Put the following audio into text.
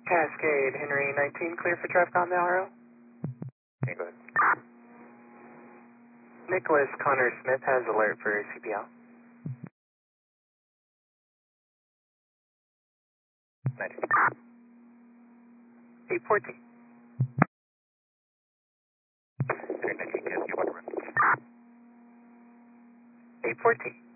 Cascade, Henry 19, clear for traffic on the RO. Okay, go ahead. Nicholas Connor Smith has alert for CPL. 19. 814. Henry 19, yes, you want to run. 814.